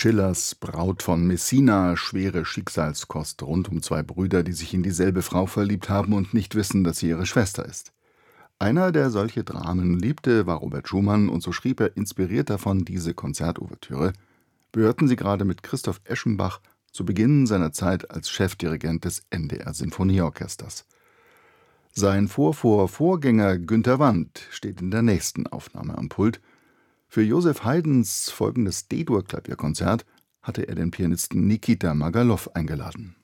Schillers Braut von Messina, schwere Schicksalskost rund um zwei Brüder, die sich in dieselbe Frau verliebt haben und nicht wissen, dass sie ihre Schwester ist. Einer, der solche Dramen liebte, war Robert Schumann, und so schrieb er inspiriert davon diese Konzertouvertüre. Wir hörten sie gerade mit Christoph Eschenbach zu Beginn seiner Zeit als Chefdirigent des NDR-Sinfonieorchesters. Sein Vorgänger Günter Wandt steht in der nächsten Aufnahme am Pult. Für Joseph Haydns folgendes D-Dur-Klavierkonzert hatte er den Pianisten Nikita Magalow eingeladen.